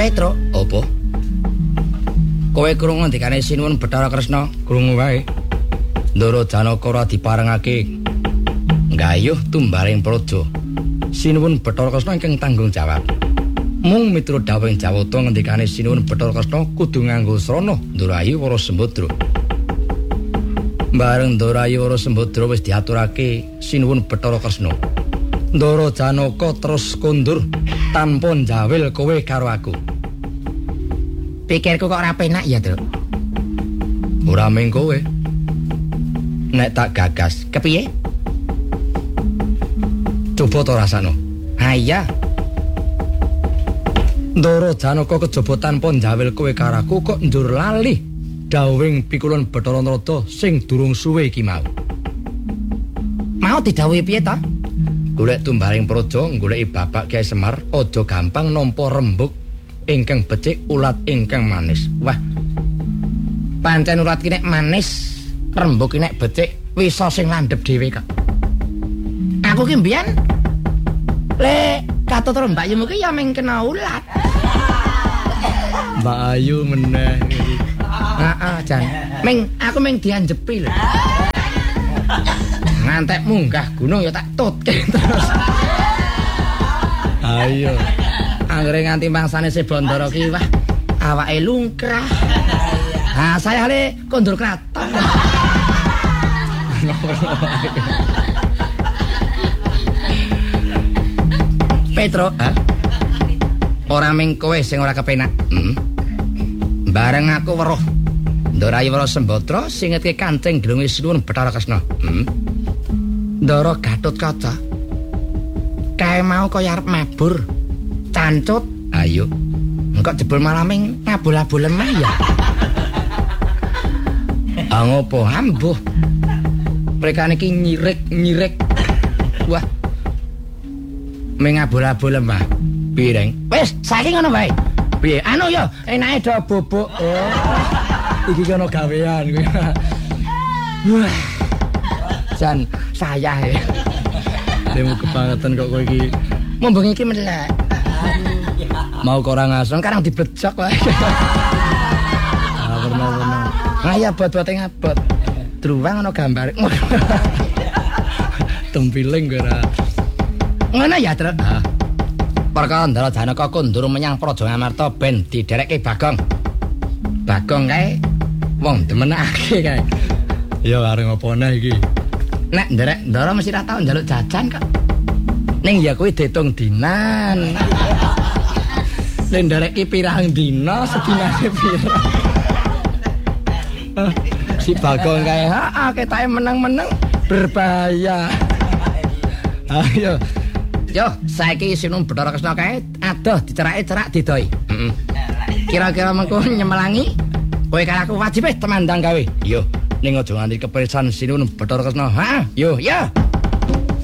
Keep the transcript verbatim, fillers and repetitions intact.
Petro, apa? Kowe krungu ndikane Sinuwun Bathara Kresna? Krungu wae. Ndara Janaka ora diparengake nggayuh tumbaring praja. Sinuwun Bathara Kresna ingkang tanggung jawab. Mung miturut dawuhing Jawata ngendikane Sinuwun Bathara Kresna kudu nganggo srana Ndarayu Wara Sembadra. Bareng Ndarayu Wara Sembadra wis diaturake Sinuwun Bathara Kresna. Ndara Janaka terus kondur tanpa njawil kowe karo aku. pikirku kok ora penak ya, Tru. Ora mung kowe. Nek tak gagas, Kepiye? coba to rasano. Ha iya. Ndara Janaka kejaba tanpa njawil kowe karo aku kok njur lali dawuhing pikulun Bathara Narada sing durung suwe iki mau. Mau didhawuhi piye to? Golek tumbaring praja, goleki Bapak Kyai Semar, aja gampang nampa rembug ingkang becik ulat ingkang manis. Wah. Pancen ulat ki nek manis, rembug ki nek becik wisa sing landhep dhewe kok. Aku ki mbiyen le katut karo Mbak Yumu ki ya meng kena ulat. Mbak Ayu meneh iki. Heeh, Jan. Ming aku ming dianjepi lho. Ngantek munggah gunung ya tak tutke terus. Ayo. Anggere nganti mangsane Sebandara ki wah awake lungkrah. Ha saya le kondur kraton. Petro, ha? Ora ming kowe sing ora kepenak. Hmm. Bareng aku weruh Ndarayu Wara Sembadra sing ngetke kancing gelunge Sinuwun Bathara Kresna. Hmm. Ndara Gatotkaca. Kae mau kaya arep mabur. Cancut. Ayo. Engko jebul malaming ngabul-abul lemah ya. Ah ngopo? Ambuh. Prekane iki nyirik-nyirik. Wah. Mengabul-abul lemah. Piye, Deng? Wis, saiki ngono wae. Piye? Anu ya, enake do bubuk. Oh. Iki kono gawean kuwi. Wah. Jan saya ya. Demo kebangetan kok kowe iki. Mumpung iki melek. Mau kok ora ngasong. Sekarang dibejok wae. Ah pernah-pernah. Ngaya bot-bote ngabot. Druwang ana gambar. Tempiling kowe ora. Ngono ya, Tru. Ah. Perkara Ndara Janaka kondur menyang Praja Ngamarta ben diderekke Bagong. Bagong kae wong demenake kae. Ya areng apa neh iki? Nek nderek Ndara mesti ra tau njaluk jajan kok. Ning ya kuwi diitung dinan. Nek nderek ki pirang dina, sedinane pira. Si Bagong kae, heeh ketake meneng-meneng berbahaya. Ayo. Yo, saiki Sinuwun Bathara Kresna kae adoh dicerake cerak didoi. Heeh. Kira-kira mengko nyemelangi kowe karo aku wajib temandang gawe. Yo, ning aja nganti kepresan Sinuwun Bathara Kresna. Ha? Yo, Yo.